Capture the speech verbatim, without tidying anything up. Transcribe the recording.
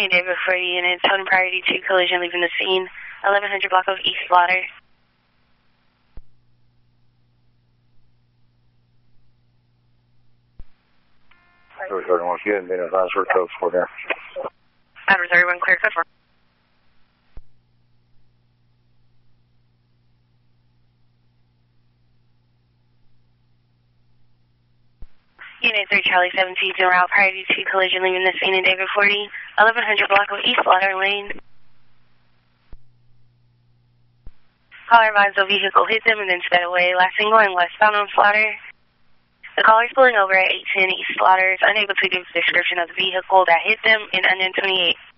twenty David forty units, total priority two collision leaving the scene, eleven hundred block of East Slaughter. Edward thirty-one, if you hadn't been advised for code four there. Edward thirty-one, clear code four. Unit three Charlie seventeen, en route, priority two collision leaving the scene in David forty, eleven hundred block of East Slaughter Lane. Caller advised the vehicle hit them and then sped away, last thing going westbound on Slaughter. The caller is pulling over at eight ten East Slaughter, is unable to give a description of the vehicle that hit them in Onion twenty-eight.